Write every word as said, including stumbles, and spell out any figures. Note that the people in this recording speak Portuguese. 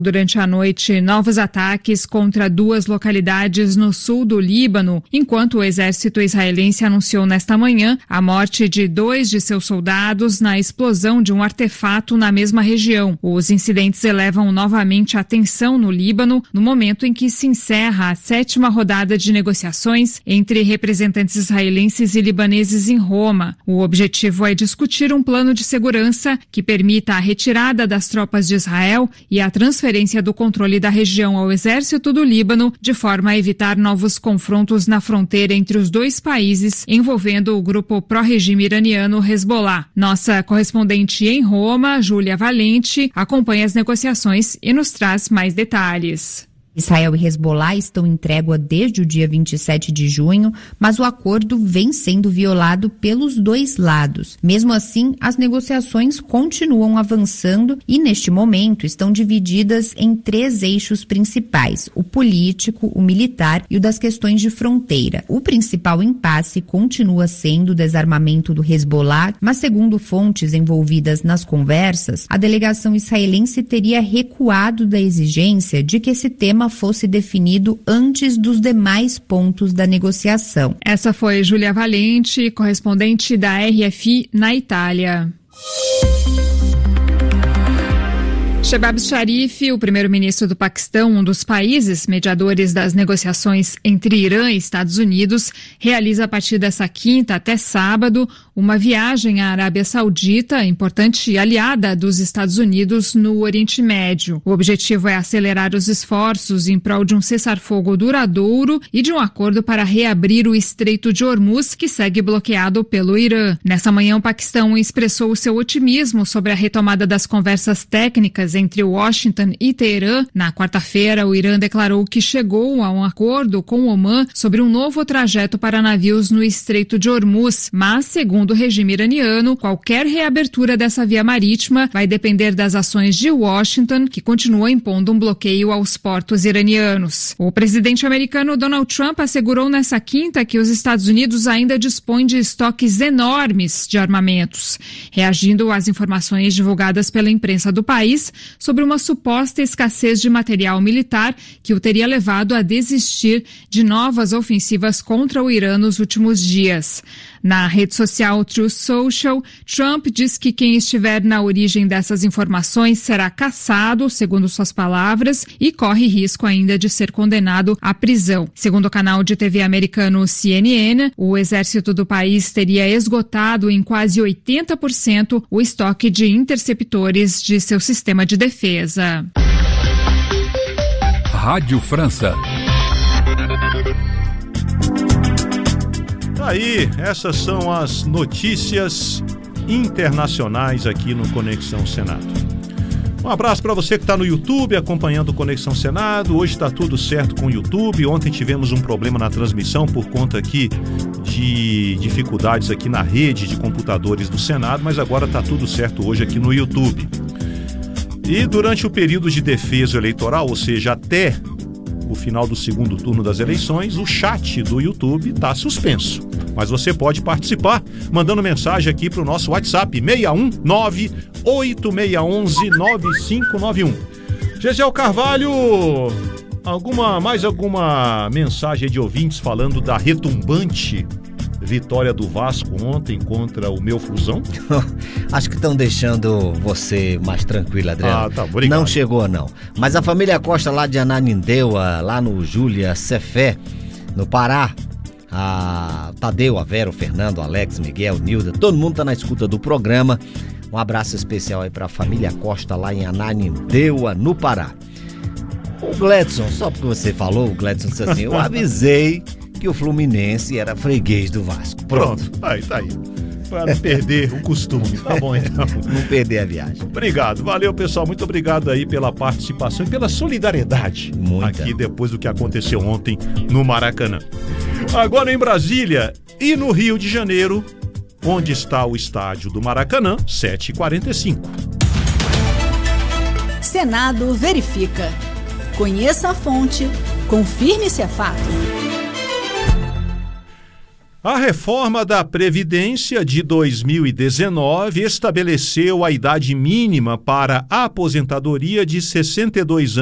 Durante a noite, novos ataques contra duas localidades no sul do Líbano, enquanto o exército israelense anunciou nesta manhã a morte de dois de seus soldados na explosão de um artefato na mesma região. Os incidentes elevam novamente a tensão no Líbano, no momento em que se encerra a sétima rodada de negociações entre representantes israelenses e libaneses em Roma. O objetivo é discutir um plano de segurança que permita a retirada das tropas de Israel e a transferência do controle da região ao exército do Líbano, de forma a evitar novos confrontos na fronteira entre os dois países, envolvendo o grupo pró-regime iraniano Hezbollah. Nossa correspondente em Roma, Júlia Valente, acompanha as negociações e nos traz mais detalhes. Israel e Hezbollah estão em trégua desde o dia vinte e sete de junho, mas o acordo vem sendo violado pelos dois lados. Mesmo assim, as negociações continuam avançando e, neste momento, estão divididas em três eixos principais: o político, o militar e o das questões de fronteira. O principal impasse continua sendo o desarmamento do Hezbollah, mas, segundo fontes envolvidas nas conversas, a delegação israelense teria recuado da exigência de que esse tema fosse definido antes dos demais pontos da negociação. Essa foi Júlia Valente, correspondente da R F I na Itália. Shehbaz Sharif, o primeiro-ministro do Paquistão, um dos países mediadores das negociações entre Irã e Estados Unidos, realiza a partir dessa quinta até sábado uma viagem à Arábia Saudita, importante aliada dos Estados Unidos no Oriente Médio. O objetivo é acelerar os esforços em prol de um cessar-fogo duradouro e de um acordo para reabrir o Estreito de Hormuz, que segue bloqueado pelo Irã. Nessa manhã, o Paquistão expressou o seu otimismo sobre a retomada das conversas técnicas entre Washington e Teherã. Na quarta-feira, o Irã declarou que chegou a um acordo com o Omã sobre um novo trajeto para navios no Estreito de Hormuz, mas, segundo o regime iraniano, qualquer reabertura dessa via marítima vai depender das ações de Washington, que continua impondo um bloqueio aos portos iranianos. O presidente americano Donald Trump assegurou nessa quinta que os Estados Unidos ainda dispõem de estoques enormes de armamentos, reagindo às informações divulgadas pela imprensa do país sobre uma suposta escassez de material militar que o teria levado a desistir de novas ofensivas contra o Irã nos últimos dias. Na rede social Truth Social, Trump diz que quem estiver na origem dessas informações será caçado, segundo suas palavras, e corre risco ainda de ser condenado à prisão. Segundo o canal de T V americano C N N, o exército do país teria esgotado em quase oitenta por cento o estoque de interceptores de seu sistema de defesa. Rádio França. Aí, essas são as notícias internacionais aqui no Conexão Senado. Um abraço para você que está no YouTube acompanhando o Conexão Senado. Hoje está tudo certo com o YouTube. Ontem tivemos um problema na transmissão por conta aqui de dificuldades aqui na rede de computadores do Senado, mas agora está tudo certo hoje aqui no YouTube. E durante o período de defesa eleitoral, ou seja, até o final do segundo turno das eleições, o chat do YouTube está suspenso. Mas você pode participar mandando mensagem aqui para o nosso WhatsApp seis um nove, oito seis um um, nove cinco nove um. Gesiel Carvalho, alguma, mais alguma mensagem de ouvintes falando da retumbante vitória do Vasco ontem contra o meu Flusão? Acho que estão deixando você mais tranquilo, Adriano. Ah, tá, obrigado. Não chegou, não. Mas a família Costa lá de Ananindeua, lá no Júlia Cefé, no Pará, a Tadeu, a Vera, o Fernando, o Alex, Miguel, Nilda, todo mundo tá na escuta do programa. Um abraço especial aí pra família Costa lá em Ananindeua, no Pará. O Gledson, só porque você falou, o Gledson disse assim, eu avisei que o Fluminense era freguês do Vasco. Pronto. Pronto, aí, tá aí. Pra não perder o costume. Tá bom, então. Não perder a viagem. Obrigado. Valeu, pessoal. Muito obrigado aí pela participação e pela solidariedade. Muita. Aqui depois do que aconteceu ontem no Maracanã. Agora em Brasília e no Rio de Janeiro, onde está o estádio do Maracanã, sete e quarenta e cinco. Senado verifica. Conheça a fonte, confirme se é fato. A reforma da Previdência de dois mil e dezenove estabeleceu a idade mínima para a aposentadoria de sessenta e dois anos.